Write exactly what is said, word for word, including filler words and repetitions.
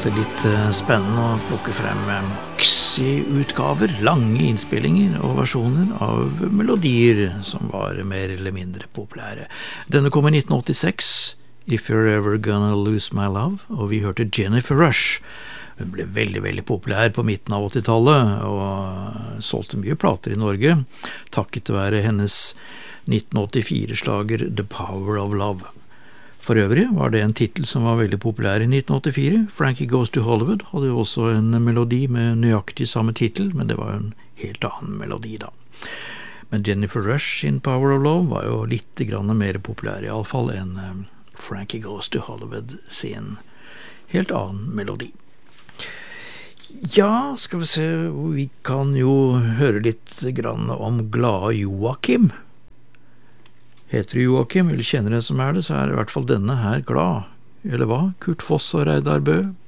alltid litt spennende å plukke frem maxi-utgaver, lange innspillinger og versjoner av melodier som var mer eller mindre populære. Denne kom i nitten åttiseks, If You're Ever Gonna Lose My Love, og vi hørte Jennifer Rush. Hun ble veldig, veldig populær på midten av åttitallet, og solgte mye plater i Norge, takket være hennes nitten åttifire-slager The Power of Love. For øvrig var det en titel som var veldig populær i nitten åttifire. Frankie Goes to Hollywood hadde jo også en melodi med nøyaktig samme titel, men det var en helt annen melodi da. Men Jennifer Rush sin Power of Love var jo litt grann mer populær i alle fall enn um, Frankie Goes to Hollywood sin helt annen melodi. Ja, skal vi se, vi kan jo høre litt grann om glade Joakim. Heter du Joakim, eller kjenner en som er det, så er i hvert fall denne her glad. Eller hva? Kurt Foss og Reidar Bø